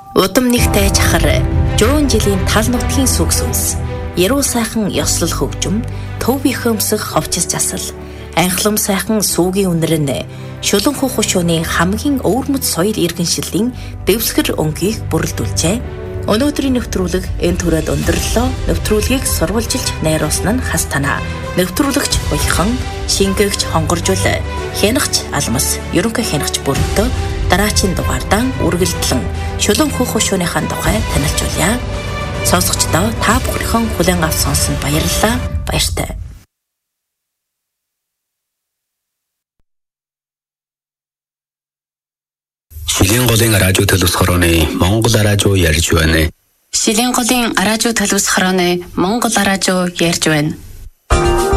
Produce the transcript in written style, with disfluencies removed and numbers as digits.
Удам нэгтэй чахар, жуун жилийн тал нутгийн сүг сүнс, яруу сайхан ёслол хөгжим, төв их өмсөх ховчис засал, анхлам сайхан сүүгийн үнэрнэ, шулан хухушууны хамгийн өвөрмөц соёл иргэншилийн дэвсгэр өнгийг бүрэлдүүлжээ. Өнөөдрийн нэвтрүүлэг энэ төрөд өндөрлөлөө. Нэвтрүүлгийг сурвалжилж найруулсан нь хас танаа. Нэвтрүүлэгч Уяхан, шингээгч Хонгоржул, хянагч Алмас, ерөнхий хянагч Бүрдөө дараачийн дугаардаа үргэлжлэн шулан хухушууныхаа тухай танилцуулъя. Сонсогчдоо та бүхэн хүлээн авч сонсон баярлалаа. Баяртай. Шилийн голын радио төлөвс хорооны Монгол радио ярьж байна. Шилийн голын радио төлөвс хорооны Монгол радио ярьж байна.